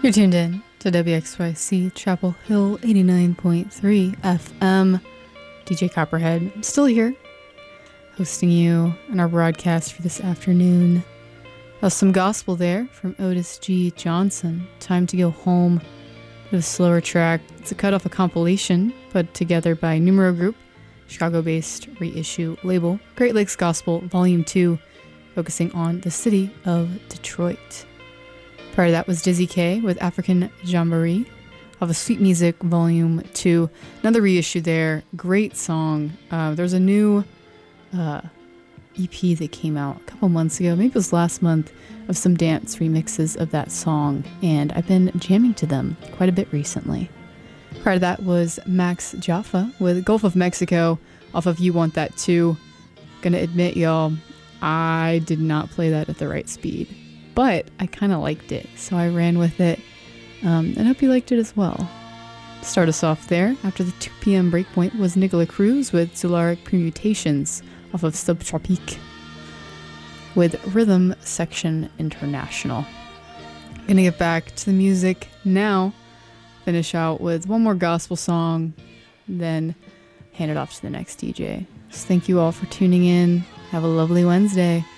You're tuned in to WXYC Chapel Hill 89.3 FM. DJ Copperhead, I'm still here, hosting you on our broadcast for this afternoon. Some gospel there from Otis G. Johnson, Time to Go Home. A slower track. It's a cut off a compilation put together by Numero Group, Chicago-based reissue label, Great Lakes Gospel Volume 2, focusing on the city of Detroit. Prior to that was Dizzy K with African Jamboree of a Sweet Music Volume 2. Another reissue there. Great song. There's a new EP that came out a couple months ago, maybe it was last month, of some dance remixes of that song, and I've been jamming to them quite a bit recently. Prior to that was Max Jaffa with Gulf of Mexico off of You Want That Too. Gonna admit, y'all, I did not play that at the right speed, but I kind of liked it, so I ran with it, and I hope you liked it as well. Start us off there, after the 2 p.m. breakpoint, was Nicola Cruz with Zularic Permutations off of Subtropique with Rhythm Section International. Gonna get back to the music now, finish out with one more gospel song, then hand it off to the next DJ. So thank you all for tuning in. Have a lovely Wednesday.